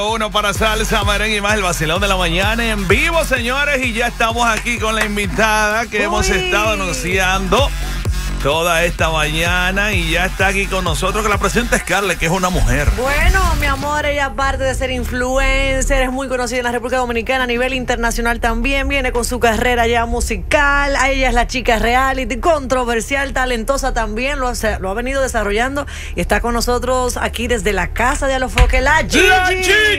Uno para salsa, merengue y más, el vacilón de la mañana en vivo, señores, y ya estamos aquí con la invitada que hemos estado anunciando toda esta mañana y ya está aquí con nosotros, que la presenta Scarlett, que es una mujer. Bueno, mi amor, ella aparte de ser influencer, es muy conocida en la República Dominicana, a nivel internacional también, viene con su carrera ya musical, a ella es la chica reality, controversial, talentosa también, lo ha venido desarrollando y está con nosotros aquí desde la casa de Alofoque, la Gigi.